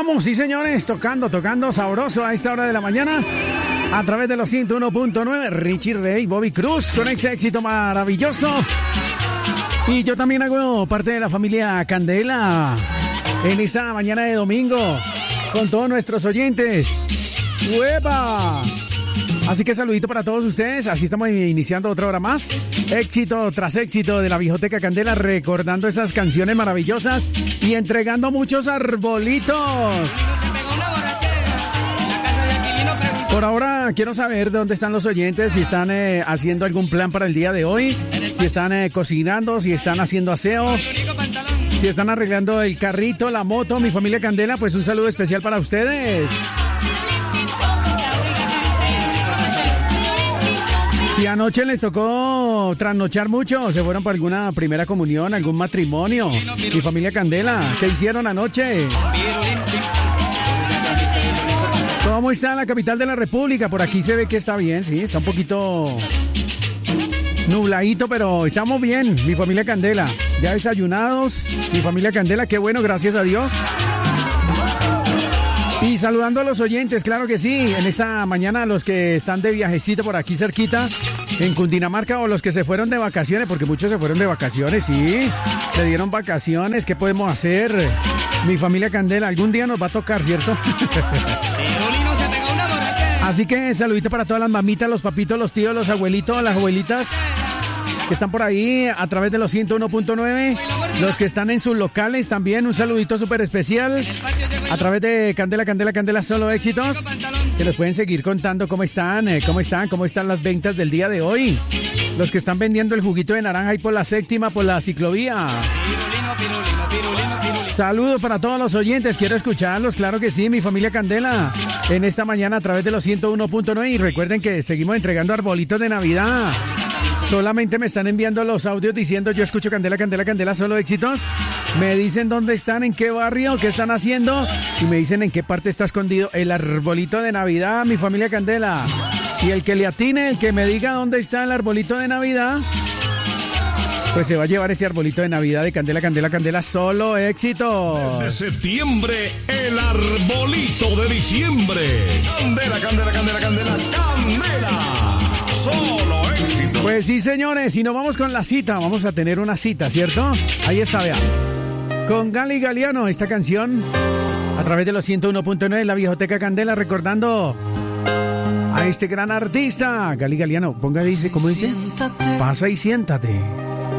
estamos, sí señores, tocando sabroso a esta hora de la mañana a través de los 101.9. Richie Ray, Bobby Cruz con ese éxito maravilloso. Y yo también hago parte de la familia Candela en esta mañana de domingo con todos nuestros oyentes. ¡Huepa! Así que saludito para todos ustedes. Así estamos iniciando otra hora más. Éxito tras éxito de la Viejoteca Candela, recordando esas canciones maravillosas y entregando muchos arbolitos. Por ahora quiero saber dónde están los oyentes, si están haciendo algún plan para el día de hoy, si están cocinando, si están haciendo aseo, si están arreglando el carrito, la moto. Mi familia Candela, pues un saludo especial para ustedes. Si anoche les tocó trasnochar mucho, se fueron para alguna primera comunión, algún matrimonio. Mi familia Candela, ¿qué hicieron anoche? ¿Cómo está la capital de la República? Por aquí se ve que está bien, sí, está un poquito nubladito, pero estamos bien, mi familia Candela. Ya desayunados, mi familia Candela, qué bueno, gracias a Dios. Y saludando a los oyentes, claro que sí, en esta mañana los que están de viajecito por aquí cerquita, en Cundinamarca, o los que se fueron de vacaciones, porque muchos se fueron de vacaciones, sí, se dieron vacaciones, ¿qué podemos hacer? Mi familia Candela, algún día nos va a tocar, ¿cierto? Así que saludito para todas las mamitas, los papitos, los tíos, los abuelitos, las abuelitas que están por ahí a través de los 101.9, los que están en sus locales también, un saludito súper especial a través de Candela, solo éxitos, que nos pueden seguir contando cómo están las ventas del día de hoy, los que están vendiendo el juguito de naranja ahí por la séptima, por la ciclovía. Saludos para todos los oyentes, quiero escucharlos, claro que sí, mi familia Candela, en esta mañana a través de los 101.9, y recuerden que seguimos entregando arbolitos de Navidad. Solamente me están enviando los audios diciendo yo escucho Candela, solo éxitos. Me dicen dónde están, en qué barrio, qué están haciendo, y me dicen en qué parte está escondido el arbolito de Navidad, mi familia Candela. Y el que le atine, el que me diga dónde está el arbolito de Navidad, pues se va a llevar ese arbolito de Navidad de Candela, solo éxito. Desde septiembre, el arbolito de diciembre. Candela, solo éxito. Pues sí, señores, y nos vamos con la cita, vamos a tener una cita, ¿cierto? Ahí está, vea. Con Gali Galiano, esta canción, a través de los 101.9, la Viejoteca Candela, recordando a este gran artista, Gali Galiano. Ponga, dice, ¿cómo dice? Pasa y siéntate.